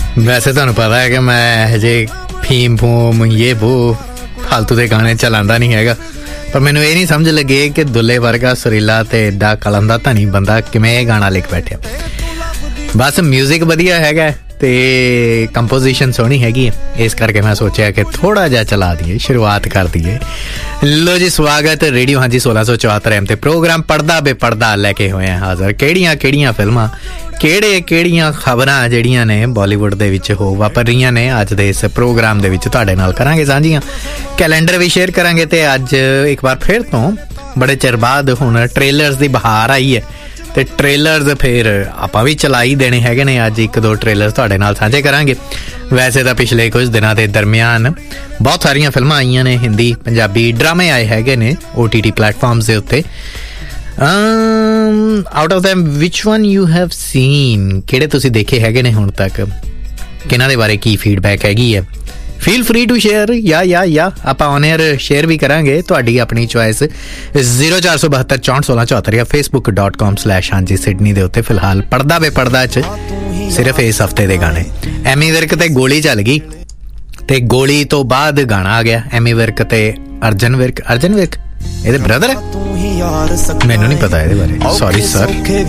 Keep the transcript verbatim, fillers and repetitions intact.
ਵੈਸੇ ਤੁਹਾਨੂੰ ਪਤਾ ਹੈ ਕਿ ਮੈਂ ਹਜੇ ਫੀਮ ਫੂਮ ਇਹ ਵੋ ਫਾਲਤੂ ਦੇ ਗਾਣੇ ਚਲਾਉਂਦਾ ਨਹੀਂ ਹੈਗਾ, ਪਰ ਮੈਨੂੰ ਇਹ ਨਹੀਂ ਸਮਝ ਲੱਗੇ ਕਿ ਦੁੱਲੇ ਵਰਗਾ ਸੁਰੀਲਾ ਤੇ ਏਡਾ ਕਲਮ ਦਾ ਧਨੀ ਬੰਦਾ ਕਿਵੇਂ ਇਹ ਗਾਣਾ ਲਿਖ ਬੈਠਿਆ। ਬਸ ਮਿਊਜ਼ਿਕ ਵਧੀਆ ਹੈਗਾ ਤੇ ਕੰਪੋਜੀਸ਼ਨ ਸੋਹਣੀ ਹੈਗੀ ਹੈ, ਇਸ ਕਰਕੇ ਮੈਂ ਸੋਚਿਆ ਕਿ ਥੋੜਾ ਜਿਹਾ ਚਲਾ ਦਈਏ, ਸ਼ੁਰੂਆਤ ਕਰ ਦਈਏ। ਲੋ ਜੀ, ਸਵਾਗਤ ਰੇਡੀਓ ਹਾਂਜੀ ਸੋਲਾਂ ਸੌ ਚੁਹੱਤਰ ਐਮ ਤੇ ਪ੍ਰੋਗਰਾਮ ਪੜਦਾ ਬੇਪੜਦਾ ਲੈ ਕੇ ਹੋਏ ਆ ਹਾਜ਼ਰ। ਕਿਹੜੀਆਂ ਕਿਹੜੀਆਂ ਫਿਲਮਾਂ, ਕਿਹੜੇ ਕਿਹੜੀਆਂ ਖਬਰਾਂ ਜਿਹੜੀਆਂ ਨੇ ਬਾਲੀਵੁੱਡ ਦੇ ਵਿੱਚ ਹੋ ਵਾਪਰ ਰਹੀਆਂ ਨੇ, ਅੱਜ ਦੇ ਇਸ ਪ੍ਰੋਗਰਾਮ ਦੇ ਵਿੱਚ ਤੁਹਾਡੇ ਨਾਲ ਕਰਾਂਗੇ ਸਾਂਝੀਆਂ। ਕੈਲੰਡਰ ਵੀ ਸ਼ੇਅਰ ਕਰਾਂਗੇ ਤੇ ਅੱਜ ਇੱਕ ਵਾਰ ਫਿਰ ਤੋਂ ਬੜੇ ਚਿਰ ਬਾਅਦ ਹੁਣ ਟ੍ਰੇਲਰਸ ਦੀ ਬਹਾਰ ਆਈ ਹੈ ਤੇ ਟ੍ਰੇਲਰਸ ਫਿਰ ਆਪਾਂ ਵੀ ਚਲਾ ਹੀ ਦੇਣੇ ਹੈਗੇ ਨੇ। ਅੱਜ ਇੱਕ ਦੋ ਟ੍ਰੇਲਰ ਤੁਹਾਡੇ ਨਾਲ ਸਾਂਝੇ ਕਰਾਂਗੇ। ਵੈਸੇ ਤਾਂ ਪਿਛਲੇ ਕੁਝ ਦਿਨਾਂ ਦੇ ਦਰਮਿਆਨ ਬਹੁਤ ਸਾਰੀਆਂ ਫਿਲਮਾਂ ਆਈਆਂ ਨੇ, ਹਿੰਦੀ ਪੰਜਾਬੀ ਡਰਾਮੇ ਆਏ ਹੈਗੇ ਨੇ ਓ ਟੀ ਟੀ ਪਲੇਟਫਾਰਮਸ ਦੇ ਉੱਤੇ। Out of them which one you have seen, ਕਿਹੜੇ ਤੁਸੀਂ ਦੇਖੇ ਹੈਗੇ ਨੇ ਹੁਣ ਤੱਕ, ਕਿਹਨਾਂ ਦੇ ਬਾਰੇ ਕੀ ਫੀਡਬੈਕ ਹੈਗੀ ਹੈ, ਫੀਲ ਫਰੀ ਟੂ ਸ਼ੇਅਰ। ਯਾ ਯਾ ਯਾ ਆਪਾਂ ਔਨ ਏਅਰ ਸ਼ੇਅਰ ਵੀ ਕਰਾਂਗੇ, ਤੁਹਾਡੀ ਆਪਣੀ ਚੋਇਸ। ਜ਼ੀਰੋ ਚਾਰ ਸੌ ਬਹੱਤਰ ਚੌਂਹਠ ਸੋਲਾਂ ਚੌਹੱਤਰ ਜਾਂ ਫੇਸਬੁੱਕ ਡਾਟ ਕਾਮ ਸਲੈਸ਼ ਹਾਂਜੀ ਸਿਡਨੀ ਦੇ ਉੱਤੇ। ਫਿਲਹਾਲ ਪੜਦਾ ਬੇਪੜਦਾ 'ਚ ਸਿਰਫ ਇਸ ਹਫ਼ਤੇ ਦੇ ਗਾਣੇ। ਐਮੀ ਵਿਰਕ ਤੇ ਗੋਲੀ ਚੱਲ ਗਈ ਤੇ ਗੋਲੀ ਤੋਂ ਬਾਅਦ ਗਾਣਾ ਆ ਗਿਆ ਐਮੀ ਵਿਰਕ ਤੇ ਅਰਜਨ ਵਿਰਕ। ਅਰਜਨ ਵਿਰਕ ਇਹਦੇ ਬ੍ਰਦਰ ਹੈ, ਮੈਨੂੰ ਨਹੀਂ ਪਤਾ ਇਹਦੇ ਬਾਰੇ, ਸੌਰੀ ਸਰ।